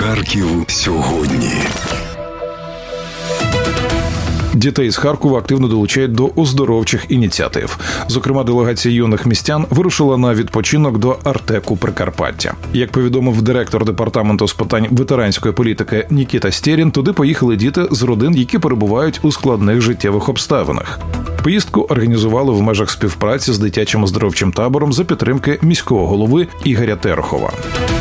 Харків сьогодні. Дітей з Харкова активно долучають до оздоровчих ініціатив. Зокрема, делегація юних містян вирушила на відпочинок до Артеку Прикарпаття. Як повідомив директор департаменту з питань ветеранської політики Нікіта Стєрін, туди поїхали діти з родин, які перебувають у складних життєвих обставинах. Поїздку організували в межах співпраці з дитячим оздоровчим табором за підтримки міського голови Ігоря Терехова.